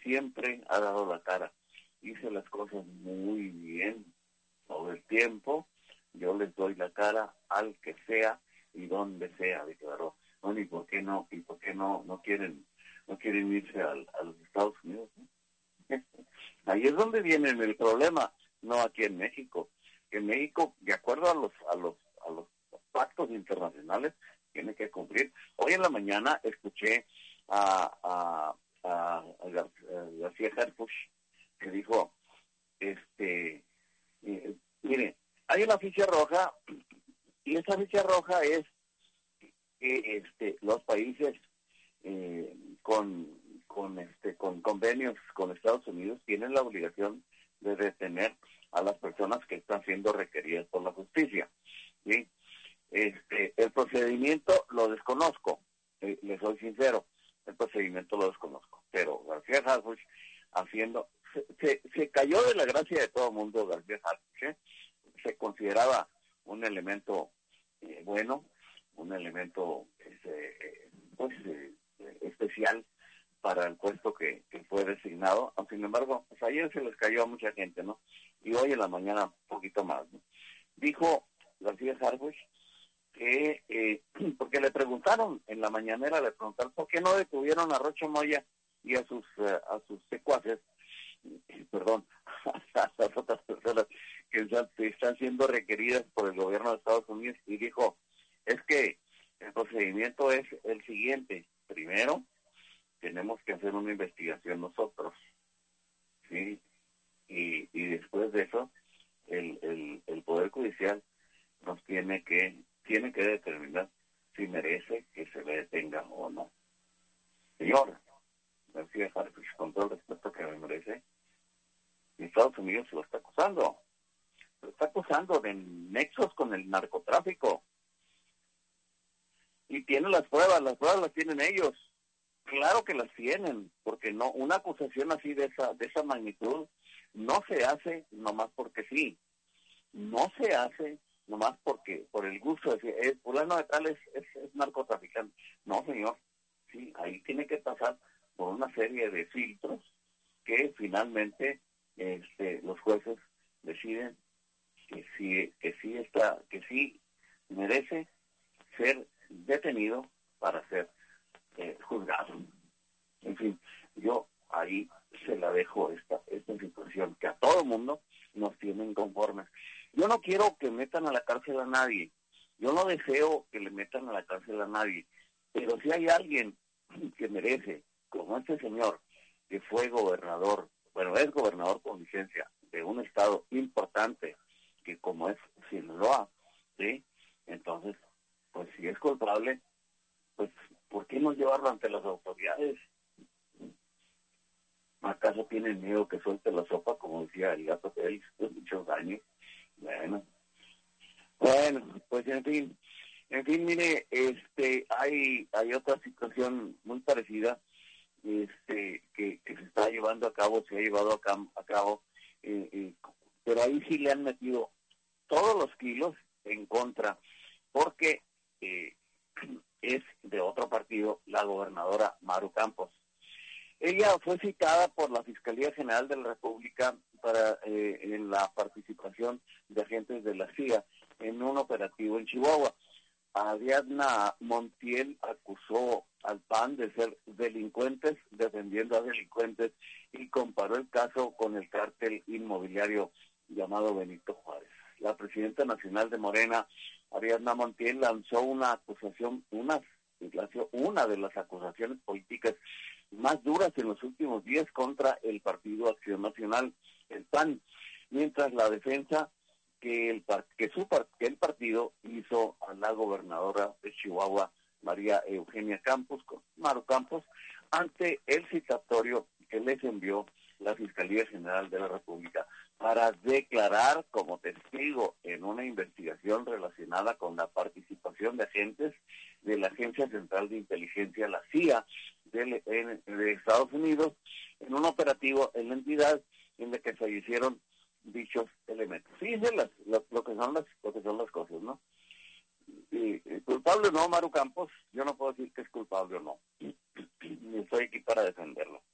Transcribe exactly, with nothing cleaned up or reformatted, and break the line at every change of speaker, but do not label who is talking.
siempre ha dado la cara. Hice las cosas muy bien todo el tiempo, yo les doy la cara al que sea y donde sea, declaró. No, ni por qué no, y por qué no, no quieren, no quieren irse al, a los Estados Unidos, ¿no? Ahí es donde viene el problema, no aquí en México. En México, de acuerdo a los, a los, a los pactos internacionales, tiene que cumplir. Hoy en la mañana escuché a, a, a, a García Harfuch, que dijo, este, eh, mire, hay una ficha roja, y esa ficha roja es que este, los países eh, con, con, este, con convenios con Estados Unidos tienen la obligación de detener a las personas que están siendo requeridas por la justicia, ¿sí? Este, el procedimiento lo desconozco, eh, le soy sincero, el procedimiento lo desconozco, pero García Harfuch haciendo, se, se, se cayó de la gracia de todo el mundo García Harfuch, ¿eh? Se consideraba un elemento eh, bueno, un elemento este, pues eh, especial para el puesto que, que fue designado, sin embargo, pues ayer se les cayó a mucha gente, ¿no? Y hoy en la mañana un poquito más, ¿no? Dijo García Harfuch que, eh, porque le preguntaron en la mañanera, le preguntaron por qué no detuvieron a Rocho Moya y a sus uh, a sus secuaces, perdón, a las otras personas que están, que están siendo requeridas por el gobierno de Estados Unidos, y dijo, es que el procedimiento es el siguiente: primero, tenemos que hacer una investigación nosotros, ¿sí? Y, y después de eso, el, el, el Poder Judicial nos tiene que tiene que determinar si merece que se le detenga o no. Señor García Harfuch, con todo el respeto que me merece, Estados Unidos lo está acusando. Lo está acusando de nexos con el narcotráfico. Y tiene las pruebas, las pruebas las tienen ellos. Claro que las tienen, porque no, una acusación así de esa, de esa magnitud no se hace nomás porque sí. No se hace nomás porque, por el gusto de decir, eh, fulano de tal es, es, es narcotraficante. No, señor. Sí, ahí tiene que pasar por una serie de filtros que finalmente este, los jueces deciden que sí, que sí está, que sí merece ser detenido para ser eh, juzgado. En fin, yo ahí se la dejo esta, esta situación que a todo mundo nos tienen conformes. Yo no quiero que metan a la cárcel a nadie, yo no deseo que le metan a la cárcel a nadie, pero si hay alguien que merece, como este señor, que fue gobernador, bueno, es gobernador con licencia de un estado importante, que como es Sinaloa, ¿sí? Entonces, pues si es culpable, pues, ¿por qué no llevarlo ante las autoridades? ¿Acaso tienen miedo que suelte la sopa, como decía el gato Félix, hace muchos años? Bueno, bueno, pues en fin, en fin, mire, este, hay, hay otra situación muy parecida, este, que, que se está llevando a cabo, se ha llevado a, cam, a cabo, eh, eh, pero ahí sí le han metido todos los kilos en contra, porque eh, es de otro partido, la gobernadora Maru Campos. Ella fue citada por la Fiscalía General de la República para eh, en la participación de agentes de la C I A en un operativo en Chihuahua. Ariadna Montiel acusó al P A N de ser delincuentes, defendiendo a delincuentes, y comparó el caso con el cártel inmobiliario llamado Benito Juárez. La presidenta nacional de Morena, Ariadna Montiel, lanzó una acusación, una, una de las acusaciones políticas más duras en los últimos días contra el Partido Acción Nacional, el P A N, mientras la defensa que el que su que el partido hizo a la gobernadora de Chihuahua, María Eugenia Campos, Maru Campos, ante el citatorio que les envió la Fiscalía General de la República para declarar como testigo en una investigación relacionada con la participación de agentes de la Agencia Central de Inteligencia, la C I A, de, de, de Estados Unidos, en un operativo en la entidad en la que fallecieron dichos elementos. Fíjense las, lo, lo que son las lo que son las cosas, ¿no? Y, y, culpable o no, Maru Campos, yo no puedo decir que es culpable o no. Ni estoy aquí para defenderlo.